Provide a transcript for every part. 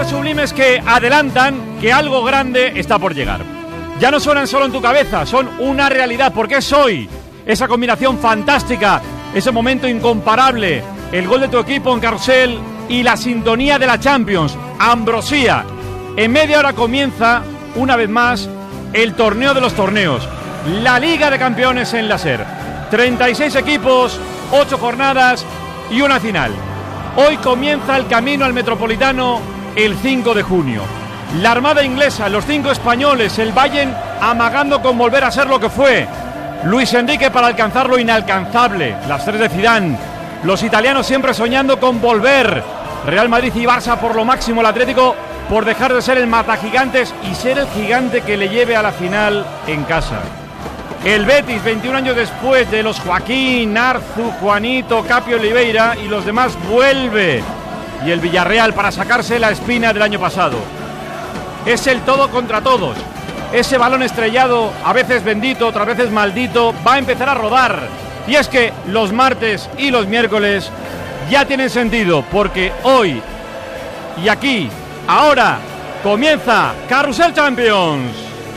palabras sublimes que adelantan que algo grande está por llegar. Ya no suenan solo en tu cabeza, son una realidad, porque es hoy esa combinación fantástica, ese momento incomparable, el gol de tu equipo en Carrusel y la sintonía de la Champions, Ambrosía. En media hora comienza, una vez más, el torneo de los torneos, la Liga de Campeones en la SER. 36 equipos, 8 jornadas y una final. Hoy comienza el camino al Metropolitano el 5 de junio. La Armada inglesa, los 5 españoles, el Bayern amagando con volver a ser lo que fue. Luis Enrique para alcanzar lo inalcanzable, las 3 de Zidane. Los italianos siempre soñando con volver. Real Madrid y Barça por lo máximo, el Atlético por dejar de ser el matagigantes y ser el gigante que le lleve a la final en casa. El Betis, 21 años después de los Joaquín, Arzu, Juanito, Capio, Oliveira y los demás, vuelve. Y el Villarreal para sacarse la espina del año pasado. Es el todo contra todos. Ese balón estrellado, a veces bendito, otras veces maldito, va a empezar a rodar. Y es que los martes y los miércoles ya tienen sentido, porque hoy y aquí, ahora, comienza Carrusel Champions.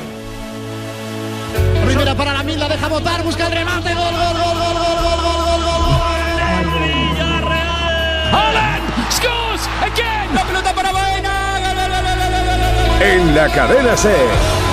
Primera para Lamine, la deja botar, busca el remate, gol, gol, gol, gol, gol, gol, gol, gol, gol, Villarreal. Haaland scores again. La pelota para Baena. En la cadena SER.